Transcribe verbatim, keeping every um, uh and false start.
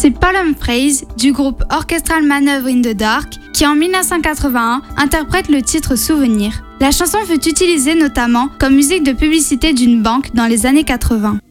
C'est Paul Humphreys du groupe Orchestral Manoeuvre in the Dark qui en dix-neuf cent quatre-vingt-un interprète le titre Souvenir. La chanson fut utilisée notamment comme musique de publicité d'une banque dans les années quatre-vingts.